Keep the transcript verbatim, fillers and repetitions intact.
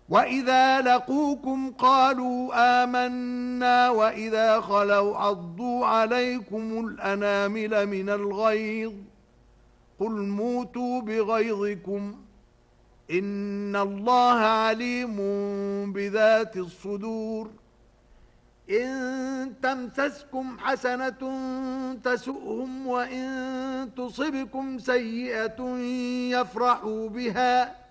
وإذا لقوكم قالوا آمنا وإذا خلوا عضوا عليكم الأنامل من الغيظ قل موتوا بغيظكم إن الله عليم بذات الصدور إن تمسسكم حسنة تسؤهم وإن تصبكم سيئة يفرحوا بها